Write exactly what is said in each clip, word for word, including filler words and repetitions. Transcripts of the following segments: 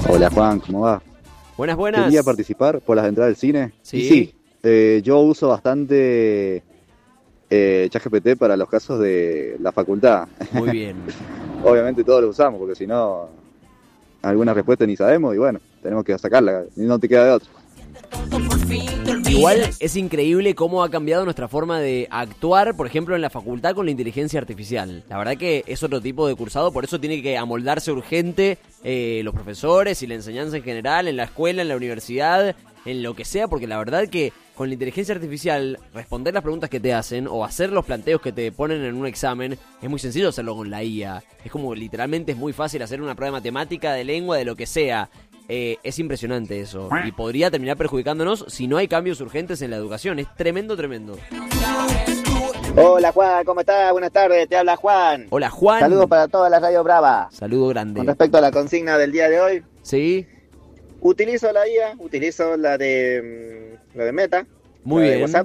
Hola Juan, ¿cómo va? Buenas, buenas. ¿Quería participar por las entradas del cine? Sí. Y sí, eh, yo uso bastante eh, ChatGPT para los casos de la facultad. Muy bien. Obviamente todos lo usamos, porque si no, alguna respuesta ni sabemos y bueno, tenemos que sacarla, y no te queda de otra. Igual es increíble cómo ha cambiado nuestra forma de actuar, por ejemplo, en la facultad con la inteligencia artificial. La verdad que es otro tipo de cursado, por eso tiene que amoldarse urgente eh, los profesores y la enseñanza en general, en la escuela, en la universidad, en lo que sea, porque la verdad que con la inteligencia artificial, responder las preguntas que te hacen o hacer los planteos que te ponen en un examen, es muy sencillo hacerlo con la I A. Es como literalmente es muy fácil hacer una prueba de matemática, de lengua, de lo que sea. Eh, es impresionante eso y podría terminar perjudicándonos si no hay cambios urgentes en la educación. Es tremendo, tremendo. Hola Juan, ¿cómo estás? Buenas tardes, te habla Juan. Hola Juan. Saludos para toda la Radio Brava. Saludo grande. Con respecto a la consigna del día de hoy, sí, utilizo la I A, utilizo la de, la de Meta. Muy la de bien. WhatsApp.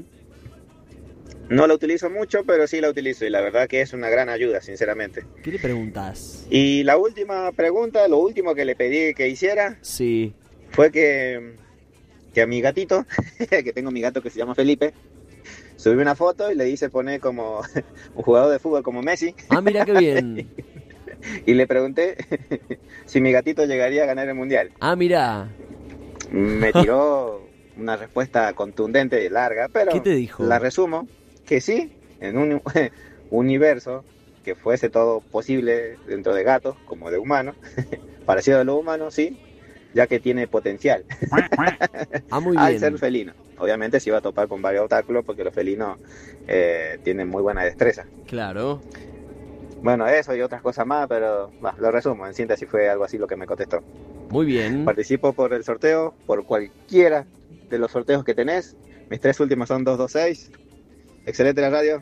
No la utilizo mucho, pero sí la utilizo y la verdad que es una gran ayuda, sinceramente. ¿Qué le preguntas? Y la última pregunta, lo último que le pedí que hiciera, sí, fue que, que a mi gatito, que tengo mi gato que se llama Felipe, subí una foto y le hice poner como un jugador de fútbol como Messi. Ah, mira qué bien. Y le pregunté si mi gatito llegaría a ganar el mundial. Ah, mira. Me tiró una respuesta contundente y larga, pero ¿qué te dijo? La resumo, que sí, en un universo que fuese todo posible dentro de gatos como de humanos, parecido a los humanos, sí, ya que tiene potencial. Ah, muy Al bien. ser felino. Obviamente se iba a topar con varios obstáculos porque los felinos eh, tienen muy buena destreza. Claro. Bueno, eso y otras cosas más, pero bah, lo resumo, en síntesis fue algo así lo que me contestó. Muy bien. Participo por el sorteo, por cualquiera de los sorteos que tenés. Mis tres últimos son dos dos seis. Excelente la radio.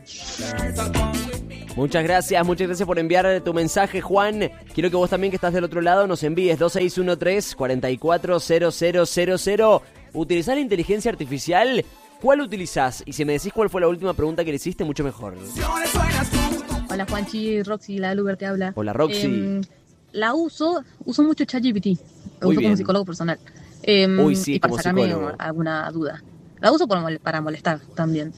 Muchas gracias, muchas gracias por enviar tu mensaje, Juan. Quiero que vos también, que estás del otro lado, nos envíes dos seis uno tres, cuatro cuatro cero cero cero cero. ¿Utilizás la inteligencia artificial? ¿Cuál utilizás? Y si me decís cuál fue la última pregunta que le hiciste, mucho mejor. Hola Juanchi, Roxy, la Luber te habla. Hola Roxy. Eh, la uso, uso mucho ChatGPT. La Muy uso bien. como psicólogo personal. Eh, Uy, sí, y para como sacarme psicólogo. alguna duda. La uso para, mol- para molestar también.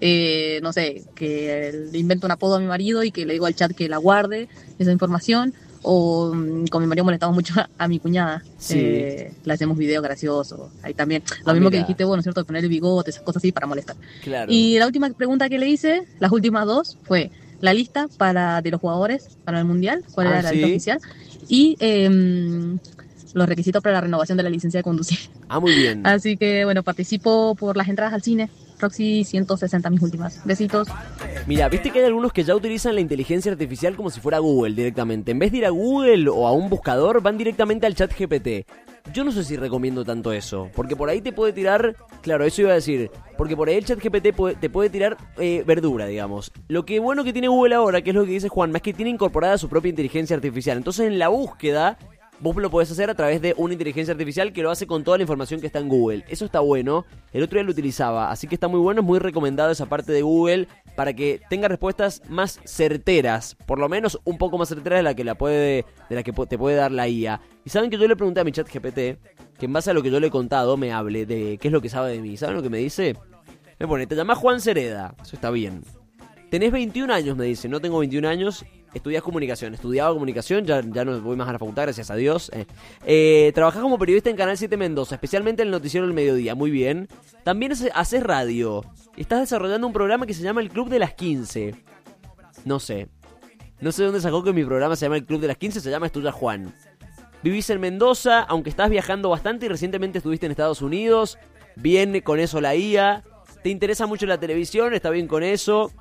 Eh, no sé, que le invento un apodo a mi marido y que le digo al chat que la guarde, esa información. O mm, con mi marido molestamos mucho a, a mi cuñada. Sí. Eh, le hacemos videos graciosos. Ahí también. Lo Ah, mismo mira. que dijiste vos, ¿no es cierto? De poner el bigote, esas cosas así para molestar. Claro. Y la última pregunta que le hice, las últimas dos, fue la lista para de los jugadores para el Mundial, cuál Ah, era la ¿sí? lista oficial, y eh, los requisitos para la renovación de la licencia de conducir. Ah, muy bien. Así que, bueno, participo por las entradas al cine. Roxy, ciento sesenta mis últimas. Besitos. Mira, viste que hay algunos que ya utilizan la inteligencia artificial como si fuera Google directamente. En vez de ir a Google o a un buscador, van directamente al chat G P T. Yo no sé si recomiendo tanto eso, porque por ahí te puede tirar, claro, eso iba a decir, porque por ahí el chat G P T puede- te puede tirar eh, verdura, digamos. Lo que bueno que tiene Google ahora, que es lo que dice Juan, es que tiene incorporada su propia inteligencia artificial. Entonces en la búsqueda, vos lo podés hacer a través de una inteligencia artificial que lo hace con toda la información que está en Google. Eso está bueno, el otro día lo utilizaba, así que está muy bueno, es muy recomendado esa parte de Google para que tenga respuestas más certeras, por lo menos un poco más certeras de la que la puede, de la que te puede dar la I A. Y saben que yo le pregunté a mi chat G P T, que en base a lo que yo le he contado me hable de qué es lo que sabe de mí. ¿Saben lo que me dice? Me pone, te llamás Juan Cereda, eso está bien. Tenés veintiún años, me dice, no tengo veintiún años, estudiás comunicación, estudiaba comunicación, ya, ya no voy más a la facultad, gracias a Dios. Eh, eh, trabajás como periodista en Canal siete Mendoza, especialmente en el noticiero del mediodía, muy bien. También hace- haces radio, estás desarrollando un programa que se llama El Club de las quince. No sé, no sé dónde sacó que mi programa se llama El Club de las quince, se llama Estudia Juan. Vivís en Mendoza, aunque estás viajando bastante y recientemente estuviste en Estados Unidos, bien con eso la I A. Te interesa mucho la televisión, está bien con eso.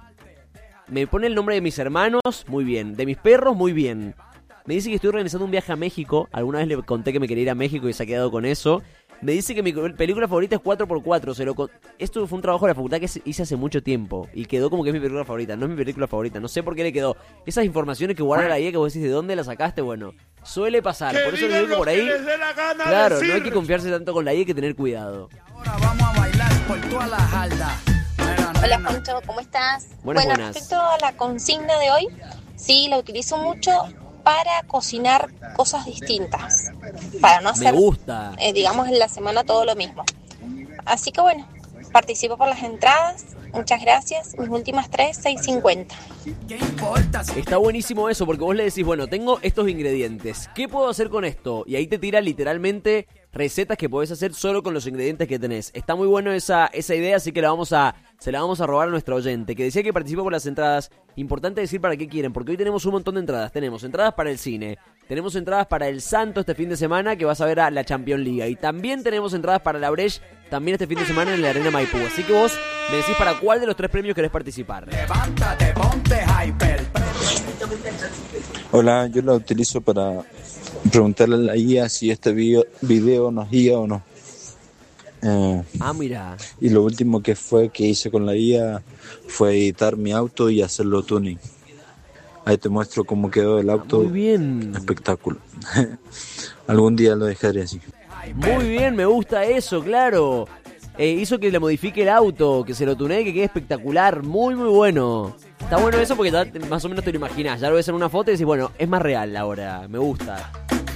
Me pone el nombre de mis hermanos, muy bien. De mis perros, muy bien. Me dice que estoy organizando un viaje a México. Alguna vez le conté que me quería ir a México y se ha quedado con eso. Me dice que mi película favorita es cuatro por cuatro. Se lo con... Esto fue un trabajo de la facultad que hice hace mucho tiempo. Y quedó como que es mi película favorita. No es mi película favorita. No sé por qué le quedó. Esas informaciones que guarda la I A que vos decís de dónde la sacaste, bueno, suele pasar. Por eso les digo por ahí. Claro, no hay que confiarse tanto con la I A, hay que tener cuidado. Ahora vamos a bailar por toda la jarda. Hola Juancho, ¿cómo estás? Buenas, bueno, buenas. respecto a la consigna de hoy, sí, la utilizo mucho para cocinar cosas distintas, para no hacer, Me gusta. eh, digamos, en la semana todo lo mismo. Así que bueno, participo por las entradas. Muchas gracias. Mis últimas tres, seis cincuenta. Está buenísimo eso, porque vos le decís, bueno, tengo estos ingredientes, ¿qué puedo hacer con esto? Y ahí te tira literalmente recetas que podés hacer solo con los ingredientes que tenés. Está muy bueno esa, esa idea, así que la vamos a, se la vamos a robar a nuestra oyente, que decía que participó por las entradas. Importante decir para qué quieren, porque hoy tenemos un montón de entradas. Tenemos entradas para el cine, tenemos entradas para el Santo este fin de semana, que vas a ver a la Champions League, y también tenemos entradas para la Breche, también este fin de semana en la Arena Maipú. Así que vos me decís para cuál de los tres premios querés participar. Levántate, ponte hyper. Hola, yo la utilizo para preguntarle a la I A si este video, video nos guía o no. Eh, Ah, mira. y lo último que fue que hice con la I A fue editar mi auto y hacerlo tuning. Ahí te muestro cómo quedó el auto. Muy bien. Espectáculo. Algún día lo dejaré así. Muy bien, me gusta eso, claro. Eh, hizo que le modifique el auto, que se lo tunee, que quede espectacular. Muy, muy bueno. Está bueno eso porque ya te- más o menos te lo imaginás. Ya lo ves en una foto y decís, bueno, es más real ahora. Me gusta.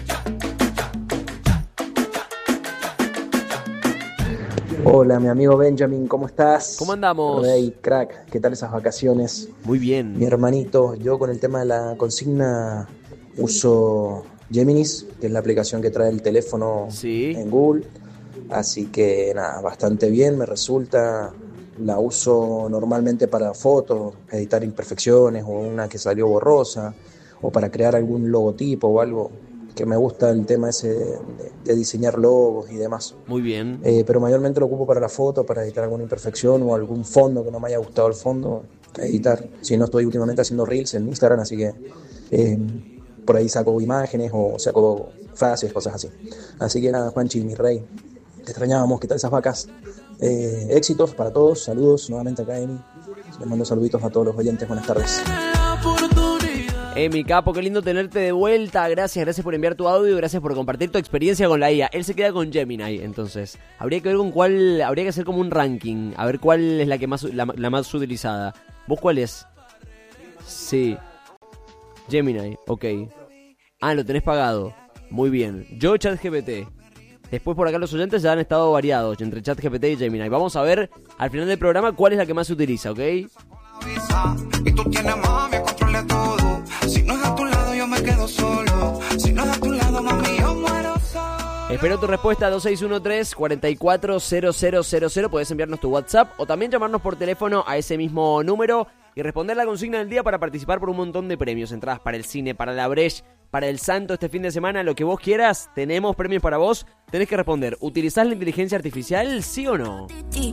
Hola, mi amigo Benjamin, ¿cómo estás? ¿Cómo andamos? Rey, crack, ¿qué tal esas vacaciones? Muy Mi bien. hermanito, yo con el tema de la consigna uso Geminis, que es la aplicación que trae el teléfono Sí. en Google. Así que nada, bastante bien, me resulta. La uso normalmente para fotos, editar imperfecciones o una que salió borrosa, o para crear algún logotipo o algo, que me gusta el tema ese de, de- de diseñar logos y demás. Muy bien. Eh, pero mayormente lo ocupo para la foto, para editar alguna imperfección o algún fondo que no me haya gustado el fondo, editar. Si no, estoy últimamente haciendo reels en Instagram, así que eh, por ahí saco imágenes o saco frases, cosas así. Así que nada, Juanchi, mi rey, te extrañábamos, ¿qué tal esas vacas? Eh, éxitos para todos, saludos nuevamente acá, Emi. Les mando saluditos a todos los oyentes, buenas tardes. Eh, mi capo, qué lindo tenerte de vuelta. Gracias, gracias por enviar tu audio, gracias por compartir tu experiencia con la I A. Él se queda con Gemini, entonces. Habría que ver con cuál, habría que hacer como un ranking, a ver cuál es la que más, la, la más utilizada. ¿Vos cuál es? Sí. Gemini, ok. Ah, lo tenés pagado. Muy bien. Yo ChatGPT. Después por acá los oyentes ya han estado variados entre ChatGPT y Gemini. Vamos a ver al final del programa cuál es la que más se utiliza, ¿ok? Y tú tienes mami, controle todo. Si no es a tu lado, yo me quedo solo. Si no es a tu lado, mami, yo muero solo. Espero tu respuesta dos seis uno tres, cuatro cuatro cero cero cero cero. Puedes enviarnos tu WhatsApp o también llamarnos por teléfono a ese mismo número y responder la consigna del día para participar por un montón de premios. Entradas para el cine, para la Breche, para el Santo este fin de semana, lo que vos quieras. Tenemos premios para vos. Tenés que responder, ¿utilizás la inteligencia artificial, sí o no?